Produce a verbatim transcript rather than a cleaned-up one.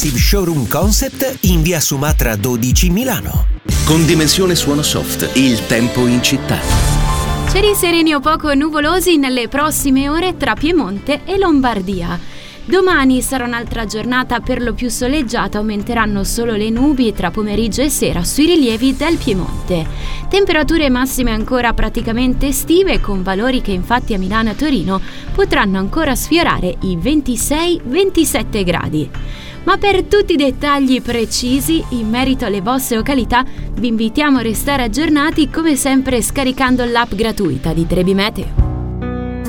Showroom Concept in via Sumatra dodici Milano. Con Dimensione Suono Soft, il tempo in città. Cieli sereni o poco nuvolosi nelle prossime ore tra Piemonte e Lombardia. Domani sarà un'altra giornata per lo più soleggiata, aumenteranno solo le nubi tra pomeriggio e sera sui rilievi del Piemonte. Temperature massime ancora praticamente estive, con valori che infatti a Milano e Torino potranno ancora sfiorare i ventisei ventisette gradi. Ma per tutti i dettagli precisi in merito alle vostre località vi invitiamo a restare aggiornati come sempre scaricando l'app gratuita di Trebi Meteo.